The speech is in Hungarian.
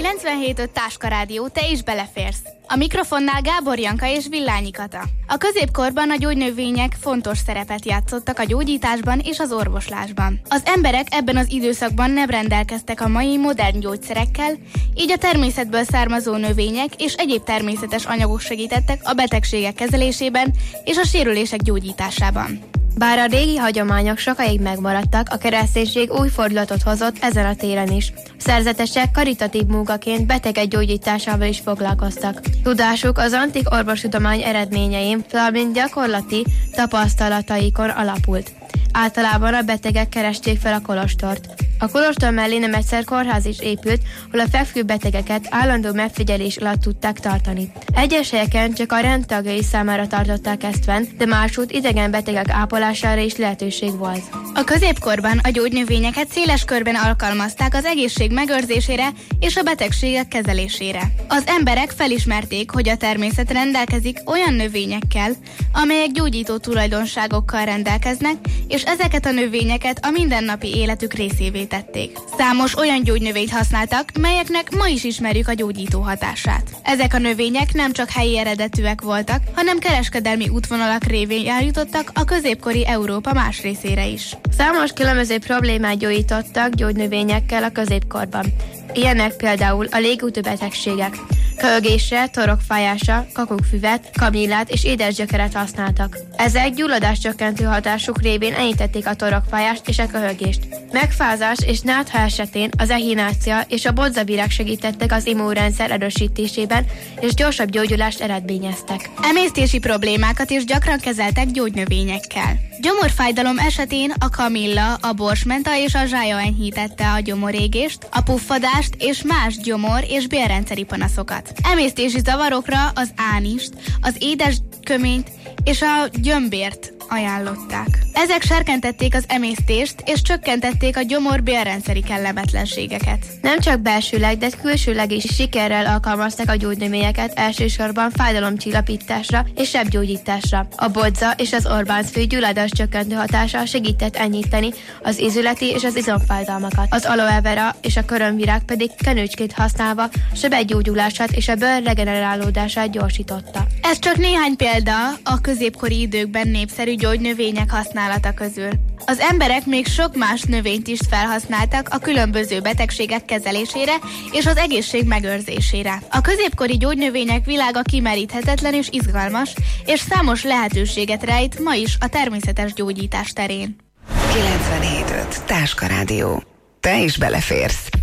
97.5 Táska Rádió, te is beleférsz. A mikrofonnál Gábor Janka és Villányi Kata. A középkorban a gyógynövények fontos szerepet játszottak a gyógyításban és az orvoslásban. Az emberek ebben az időszakban nem rendelkeztek a mai modern gyógyszerekkel, így a természetből származó növények és egyéb természetes anyagok segítettek a betegségek kezelésében és a sérülések gyógyításában. Bár a régi hagyományok sokáig megmaradtak, a kereszténység új fordulatot hozott ezen a téren is. Szerzetesek karitatív munkaként betegek gyógyításával is foglalkoztak. Tudásuk az antik orvostudomány eredményein, valamint gyakorlati tapasztalataikon alapult. Általában a betegek keresték fel a kolostort. A kolostor mellé nem egyszer kórház is épült, hol a fekvő betegeket állandó megfigyelés alatt tudták tartani. Egyes helyeken csak a rendtagjai számára tartották ezt fenn, de másút idegen betegek ápolására is lehetőség volt. A középkorban a gyógynövényeket széles körben alkalmazták az egészség megőrzésére és a betegségek kezelésére. Az emberek felismerték, hogy a természet rendelkezik olyan növényekkel, amelyek gyógyító tulajdonságokkal rendelkeznek, és ezeket a növényeket a mindennapi életük részévé tették. Számos olyan gyógynövényt használtak, melyeknek ma is ismerjük a gyógyító hatását. Ezek a növények nem csak helyi eredetűek voltak, hanem kereskedelmi útvonalak révén eljutottak a középkori Európa más részére is. Számos különböző problémát gyógyítottak gyógynövényekkel a középkorban. Ilyenek például a légúti betegségek. Köhögésre, torokfájásra, kakukkfüvet, kamillát és édesgyökeret használtak. Ezek gyulladáscsökkentő hatásuk révén enyhítették a torokfájást és a köhögést. Megfázás és nátha esetén az echinácia és a bodzavirág segítettek az immunrendszer erősítésében, és gyorsabb gyógyulást eredményeztek. Emésztési problémákat is gyakran kezeltek gyógynövényekkel. Gyomorfájdalom esetén a kamilla, a borsmenta és a zsája enyhítette a gyomorégést, a puffadást és más gyomor- és bélrendszeri panaszokat. Emésztési zavarokra az ánist, az édesköményt és a gyömbért ajánlották. Ezek serkentették az emésztést és csökkentették a gyomor-bélrendszeri kellemetlenségeket. Nem csak belsőleg, de külsőleg is sikerrel alkalmazták a gyógynövényeket, elsősorban fájdalomcsillapításra és sebgyógyításra. A bodza és az orbánszfű gyulladás csökkentő hatása segített enyhíteni az ízületi és az izomfájdalmakat. Az aloe vera és a körömvirág pedig kenőcskét használva sebegyógyulását és a bőr regenerálódását gyorsította. Ez csak néhány példa a középkori időkben népszerű gyógynövények használata közül. Az emberek még sok más növényt is felhasználtak a különböző betegségek kezelésére és az egészség megőrzésére. A középkori gyógynövények világa kimeríthetetlen és izgalmas, és számos lehetőséget rejt ma is a természetes gyógyítás terén. 97.5 Táska Rádió. Te is beleférsz.